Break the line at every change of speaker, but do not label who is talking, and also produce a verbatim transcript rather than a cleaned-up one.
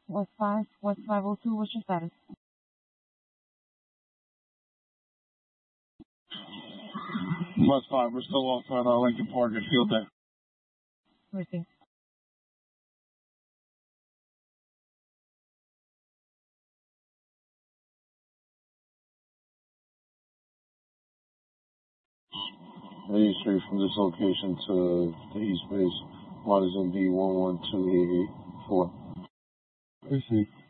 West five, West five oh two, what's your status?
West five, we're still off at uh, Lincoln Park at Field Day.
Received.
eighty Street from this location to the East Base. Mod is in B one one two eight eight four.
Received.